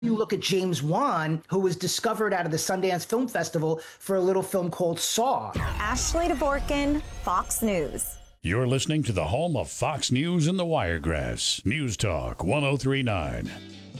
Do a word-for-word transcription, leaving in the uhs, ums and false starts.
You look at James Wan, who was discovered out of the Sundance Film Festival for a little film called Saw. Ashley Dvorkin, Fox News. You're listening to the home of Fox News and the Wiregrass. News Talk one oh three point nine.